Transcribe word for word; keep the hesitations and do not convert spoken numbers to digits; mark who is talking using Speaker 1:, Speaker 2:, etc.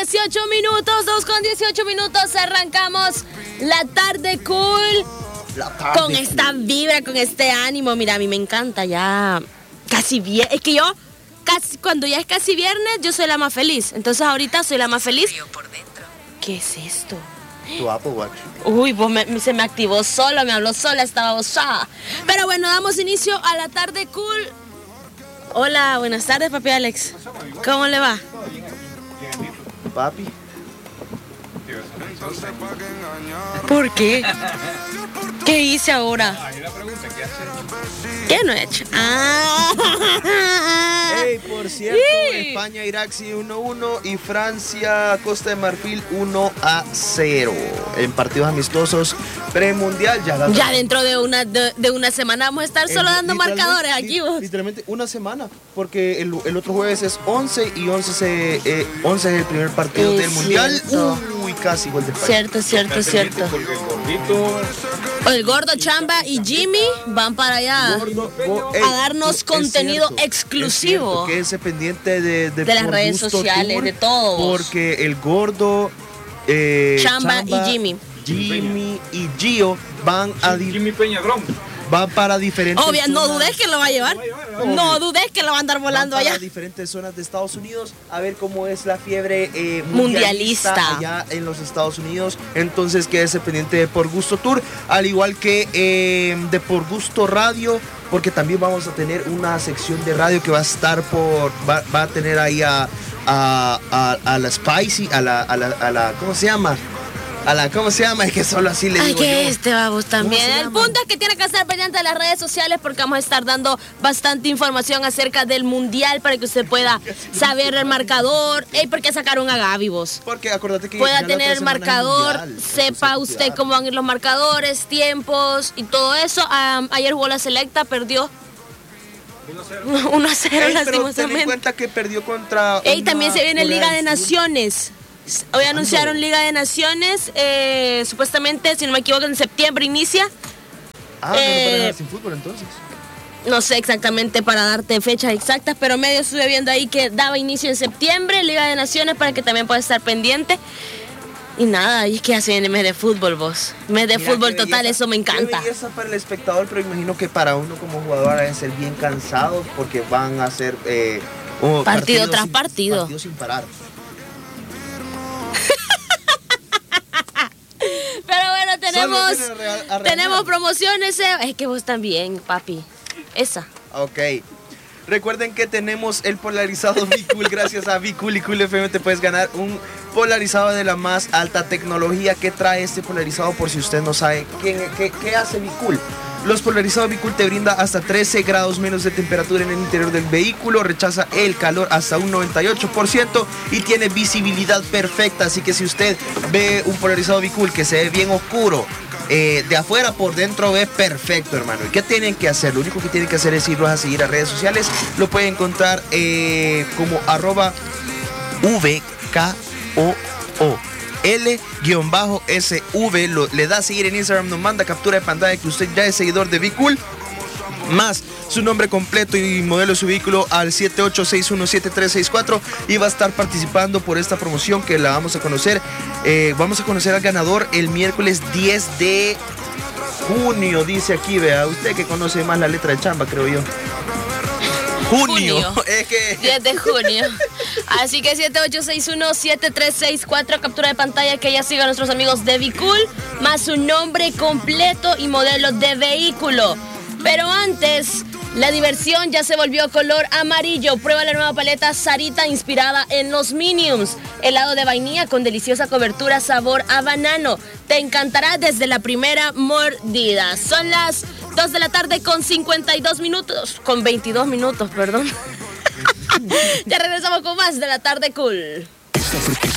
Speaker 1: dieciocho minutos, dos con dieciocho minutos, arrancamos la tarde cool.
Speaker 2: La tarde
Speaker 1: con esta
Speaker 2: cool.
Speaker 1: vibra, con este ánimo. Mira, a mí me encanta ya casi bien. Es que yo, casi, cuando ya es casi viernes, yo soy la más feliz. Entonces ahorita soy la más feliz. ¿Qué es esto?
Speaker 2: Tu Apple Watch.
Speaker 1: Uy, vos me, se me activó solo, me habló sola, estaba bozada. Pero bueno, damos inicio a la tarde cool. Hola, buenas tardes, papi Alex. ¿Cómo le va?
Speaker 2: Papi.
Speaker 1: ¿Por qué? ¿Qué hice ahora? ¿Qué no he hecho? Ah.
Speaker 2: Hey, por cierto,
Speaker 1: Sí.
Speaker 2: España, Irak sí uno uno y Francia, Costa de Marfil uno a cero. En partidos amistosos premundial. Ya, la-
Speaker 1: Ya dentro de una de, de una semana vamos a estar solo
Speaker 2: Eh,
Speaker 1: dando
Speaker 2: literalmente-
Speaker 1: marcadores aquí,
Speaker 2: li-
Speaker 1: vos.
Speaker 2: Literalmente una semana, porque el, el otro jueves es once y once, se, eh, once es el primer partido
Speaker 1: Es
Speaker 2: del mundial.
Speaker 1: cierto.
Speaker 2: Uy, casi gol de España.
Speaker 1: Cierto, cierto, cierto. El gordo Chamba y Jimmy van para allá
Speaker 2: Gordo, go- ey,
Speaker 1: a darnos
Speaker 2: es
Speaker 1: contenido
Speaker 2: cierto,
Speaker 1: exclusivo.
Speaker 2: es cierto, quédese pendiente de, de,
Speaker 1: De las
Speaker 2: Por
Speaker 1: redes
Speaker 2: Gusto
Speaker 1: sociales,
Speaker 2: Tour,
Speaker 1: de todos.
Speaker 2: Porque el gordo, eh,
Speaker 1: Chamba y Jimmy.
Speaker 2: Jimmy y Gio van a di-
Speaker 3: Jimmy Peñadrón.
Speaker 2: van para diferentes
Speaker 1: Obvio, no
Speaker 2: zonas-
Speaker 1: dudes que lo va a llevar. No dudes que lo va a andar
Speaker 2: van
Speaker 1: volando
Speaker 2: para
Speaker 1: allá.
Speaker 2: diferentes zonas de Estados Unidos a ver cómo es la fiebre eh,
Speaker 1: Mundialista.
Speaker 2: mundialista allá en los Estados Unidos. Entonces quédese pendiente de Por Gusto Tour, al igual que eh, de Por Gusto Radio, porque también vamos a tener una sección de radio que va a estar por va, va a tener ahí a, a, a, a la Spicy, a la, a la a la ¿cómo se llama? A la ¿cómo se llama? Es que solo así le
Speaker 1: Ay,
Speaker 2: digo
Speaker 1: que
Speaker 2: yo.
Speaker 1: este babos también.
Speaker 2: ¿Cómo se
Speaker 1: El
Speaker 2: llama?
Speaker 1: punto es que tiene que estar pendiente de las redes sociales porque vamos a estar dando bastante información acerca del mundial para que usted pueda saber el marcador. Ey, ¿por qué sacaron a Gaby vos?
Speaker 2: Porque acuérdate que
Speaker 1: Pueda
Speaker 2: ya la
Speaker 1: tener
Speaker 2: otra
Speaker 1: el
Speaker 2: semana es
Speaker 1: marcador,
Speaker 2: mundial,
Speaker 1: sepa
Speaker 2: entonces,
Speaker 1: usted
Speaker 2: cuidado.
Speaker 1: cómo van a ir los marcadores, tiempos y todo eso. Am, ayer jugó la Selecta, perdió uno a cero
Speaker 2: Ey, pero ten en
Speaker 1: lastimosamente.
Speaker 2: cuenta que perdió contra.
Speaker 1: Ey,
Speaker 2: una
Speaker 1: también se viene
Speaker 2: Corea
Speaker 1: Liga de
Speaker 2: del Sur.
Speaker 1: Naciones. Hoy anunciaron Liga de Naciones, eh, supuestamente, si no me equivoco, en septiembre inicia.
Speaker 2: Ah, que no
Speaker 1: Eh,
Speaker 2: pueden dejar sin fútbol entonces.
Speaker 1: No sé exactamente para darte fechas exactas, pero medio estuve viendo ahí que daba inicio en septiembre, Liga de Naciones, para que también pueda estar pendiente. Y nada, y es que ya se viene mes de fútbol, vos. Mes de
Speaker 2: Mira,
Speaker 1: fútbol
Speaker 2: qué
Speaker 1: total,
Speaker 2: belleza,
Speaker 1: eso me encanta.
Speaker 2: Qué belleza para el espectador, pero imagino que para uno como jugador debe ser bien cansado porque van a ser eh, oh,
Speaker 1: Partido
Speaker 2: partidos
Speaker 1: tras
Speaker 2: sin-
Speaker 1: partido.
Speaker 2: partidos sin parar.
Speaker 1: Pero bueno, tenemos,
Speaker 2: vienen a regal- a regalar.
Speaker 1: tenemos promociones. eh. Es que vos también, papi. Esa.
Speaker 2: Ok. Recuerden que tenemos el polarizado Bicool. Gracias a Bicool y Cool F M te puedes ganar un polarizado de la más alta tecnología. ¿Qué trae este polarizado? Por si usted no sabe qué, qué, qué hace Bicool. Los polarizados Bicool te brinda hasta trece grados menos de temperatura en el interior del vehículo, rechaza el calor hasta un noventa y ocho por ciento y tiene visibilidad perfecta. Así que si usted ve un polarizado Bicool que se ve bien oscuro, eh, de afuera por dentro ve perfecto, hermano. ¿Y qué tienen que hacer? Lo único que tienen que hacer es irlos a seguir a redes sociales. Lo pueden encontrar eh, como arroba V K O O L-S V, lo, le da a seguir en Instagram, nos manda captura de pantalla que usted ya es seguidor de Bicool, más su nombre completo y modelo de su vehículo al siete ocho seis uno siete tres seis cuatro y va a estar participando por esta promoción que la vamos a conocer. Eh, vamos a conocer al ganador el miércoles diez de junio, dice aquí, vea, usted que conoce más la letra de Chamba, creo yo. Junio,
Speaker 1: Junio.
Speaker 2: es que...
Speaker 1: diez de junio. Así que siete ocho seis uno siete tres seis cuatro, captura de pantalla que ya siga a nuestros amigos de Bicool, más su nombre completo y modelo de vehículo. Pero antes, la diversión ya se volvió color amarillo. Prueba la nueva paleta Sarita inspirada en los Minions. Helado de vainilla con deliciosa cobertura sabor a banano. Te encantará desde la primera mordida. Son las dos de la tarde con cincuenta y dos minutos. Con veintidós minutos, perdón. Ya regresamos con más de la tarde cool.